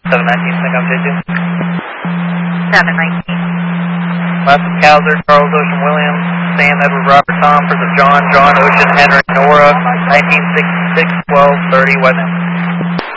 719, think I'm 719. Last of Calzer, Charles Ocean Williams, Sam Edward Robert Tom, First of John, John Ocean Henry Nora, 1966, 1230, West End.